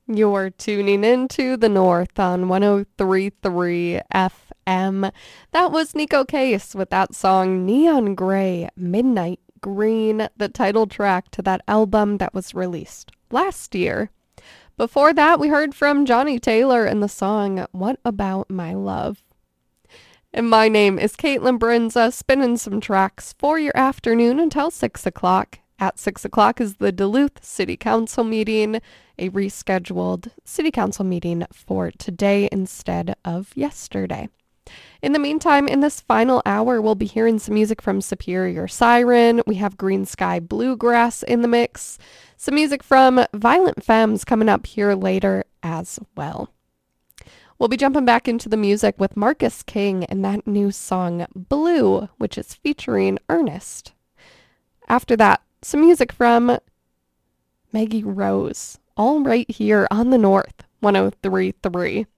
You're tuning into the North on 103.3 FM. That was Nico Case with that song Neon Gray, Midnight Green, the title track to that album that was released last year. Before that, we heard from Johnny Taylor and the song What About My Love. And my name is Caitlin Brinza, spinning some tracks for your afternoon until 6 o'clock. At 6 o'clock is the Duluth City Council meeting, a rescheduled City Council meeting for today instead of yesterday. In the meantime, in this final hour, we'll be hearing some music from Superior Siren. We have Green Sky Bluegrass in the mix. Some music from Violent Femmes coming up here later as well. We'll be jumping back into the music with Marcus King and that new song Blue, which is featuring Ernest. After that, some music from Maggie Rose, all right here on the North 103.3.